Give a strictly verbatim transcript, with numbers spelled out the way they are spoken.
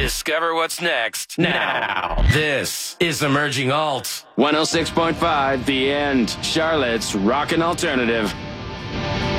Discover what's next now. This is Emerging Alt. one oh six point five The End. Charlotte's Rockin' Alternative.